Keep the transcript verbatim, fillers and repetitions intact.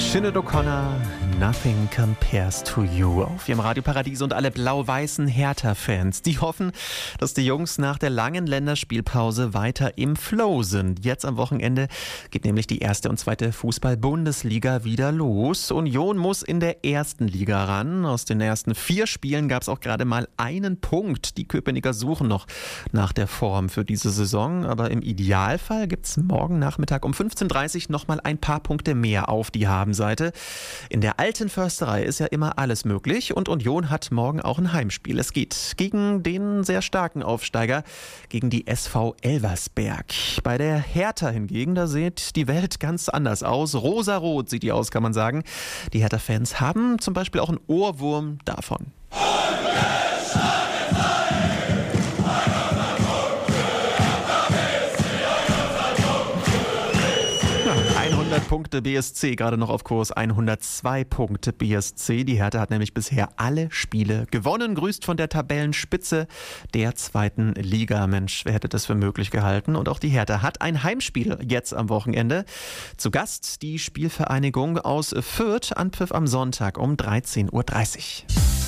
Sinead O'Connor, Nothing Compares to You auf ihrem Radioparadies und alle blau-weißen Hertha-Fans, die hoffen, dass die Jungs nach der langen Länderspielpause weiter im Flow sind. Jetzt am Wochenende geht nämlich die erste und zweite Fußball-Bundesliga wieder los. Union muss in der ersten Liga ran. Aus den ersten vier Spielen gab es auch gerade mal einen Punkt. Die Köpenicker suchen noch nach der Form für diese Saison, aber im Idealfall gibt es morgen Nachmittag um fünfzehn Uhr dreißig noch mal ein paar Punkte mehr auf die Habenseite. In der alten Försterei ist ja immer alles möglich und Union hat morgen auch ein Heimspiel. Es geht gegen den sehr starken Aufsteiger, gegen die S V Elversberg. Bei der Hertha hingegen, da sieht die Welt ganz anders aus. Rosarot sieht die aus, kann man sagen. Die Hertha-Fans haben zum Beispiel auch einen Ohrwurm davon. hundert Punkte B S C, gerade noch auf Kurs hundertzwei Punkte B S C. Die Hertha hat nämlich bisher alle Spiele gewonnen. Grüßt von der Tabellenspitze der zweiten Liga. Mensch, wer hätte das für möglich gehalten? Und auch die Hertha hat ein Heimspiel jetzt am Wochenende. Zu Gast die Spielvereinigung aus Fürth. Anpfiff am Sonntag um dreizehn Uhr dreißig.